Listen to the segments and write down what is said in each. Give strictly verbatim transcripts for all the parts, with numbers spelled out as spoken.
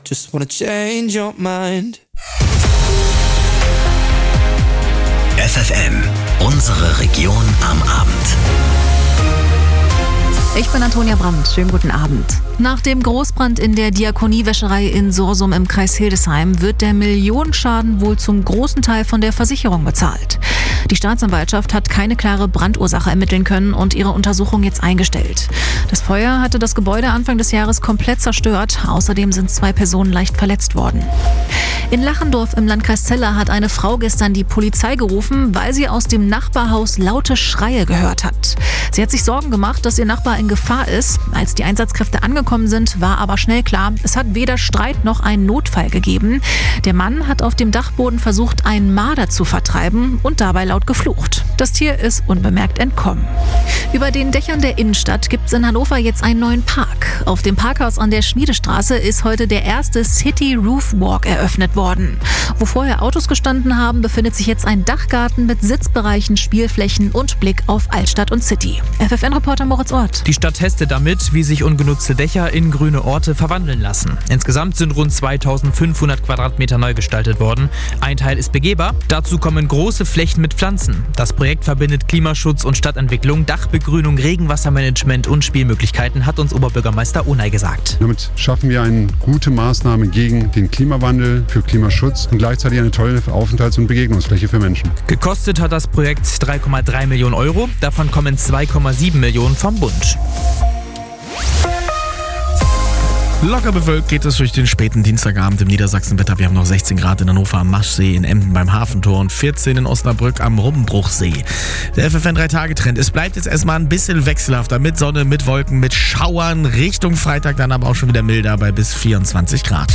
just wanna change your mind. F F M, unsere Region am Abend. Ich bin Antonia Brandt. Schönen guten Abend. Nach dem Großbrand in der Diakoniewäscherei in Sursum im Kreis Hildesheim wird der Millionenschaden wohl zum großen Teil von der Versicherung bezahlt. Die Staatsanwaltschaft hat keine klare Brandursache ermitteln können und ihre Untersuchung jetzt eingestellt. Das Feuer hatte das Gebäude Anfang des Jahres komplett zerstört. Außerdem sind zwei Personen leicht verletzt worden. In Lachendorf im Landkreis Celle hat eine Frau gestern die Polizei gerufen, weil sie aus dem Nachbarhaus laute Schreie gehört hat. Sie hat sich Sorgen gemacht, dass ihr Nachbar in Gefahr ist. Als die Einsatzkräfte angekommen sind, war aber schnell klar, es hat weder Streit noch einen Notfall gegeben. Der Mann hat auf dem Dachboden versucht, einen Marder zu vertreiben und dabei laut geflucht. Das Tier ist unbemerkt entkommen. Über den Dächern der Innenstadt gibt es in Hannover jetzt einen neuen Park. Auf dem Parkhaus an der Schmiedestraße ist heute der erste City Roof Walk eröffnet worden. Wo vorher Autos gestanden haben, befindet sich jetzt ein Dachgarten mit Sitzbereichen, Spielflächen und Blick auf Altstadt und City. F F N-Reporter Moritz Ort. Die Stadt testet damit, wie sich ungenutzte Dächer in grüne Orte verwandeln lassen. Insgesamt sind rund zweitausendfünfhundert Quadratmeter neu gestaltet worden. Ein Teil ist begehbar. Dazu kommen große Flächen mit Pflanzen. Das Projekt verbindet Klimaschutz und Stadtentwicklung, Dachbegrünung, Regenwassermanagement und Spielmöglichkeiten, hat uns Oberbürgermeister Onay gesagt. Damit schaffen wir eine gute Maßnahme gegen den Klimawandel, für Klimaschutz und gleichzeitig eine tolle Aufenthalts- und Begegnungsfläche für Menschen. Gekostet hat das Projekt drei Komma drei Millionen Euro. Davon kommen zwei Komma sieben Millionen vom Bund. Locker bewölkt geht es durch den späten Dienstagabend im Niedersachsenwetter. Wir haben noch sechzehn Grad in Hannover am Maschsee, in Emden beim Hafentor und vierzehn in Osnabrück am Rummbruchsee. Der F F N drei Tage Trend. Es bleibt jetzt erstmal ein bisschen wechselhafter mit Sonne, mit Wolken, mit Schauern. Richtung Freitag dann aber auch schon wieder milder bei bis vierundzwanzig Grad.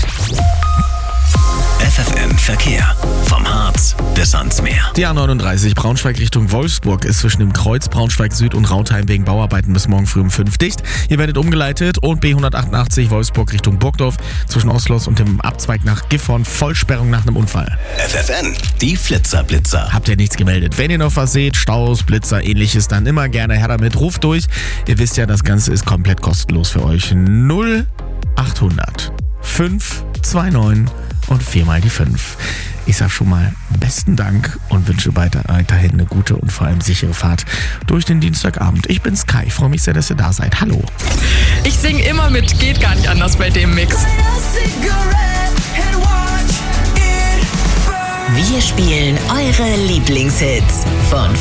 F F M Verkehr. Vom Harz bis ans Meer. Die A neununddreißig Braunschweig Richtung Wolfsburg ist zwischen dem Kreuz Braunschweig Süd und Rautheim wegen Bauarbeiten bis morgen früh um fünf dicht. Ihr werdet umgeleitet und B hundertachtundachtzig Wolfsburg Richtung Burgdorf zwischen Ostschloss und dem Abzweig nach Gifhorn Vollsperrung nach einem Unfall. F F N, die Flitzer-Blitzer. Habt ihr nichts gemeldet? Wenn ihr noch was seht, Staus, Blitzer, ähnliches, dann immer gerne her damit. Ruft durch. Ihr wisst ja, das Ganze ist komplett kostenlos für euch. null achthundert fünf zwei neun und viermal die fünf. Ich sag schon mal besten Dank und wünsche weiter, weiterhin eine gute und vor allem sichere Fahrt durch den Dienstagabend. Ich bin's Kai, freue mich sehr, dass ihr da seid. Hallo. Ich sing immer mit, geht gar nicht anders bei dem Mix. Wir spielen eure Lieblingshits von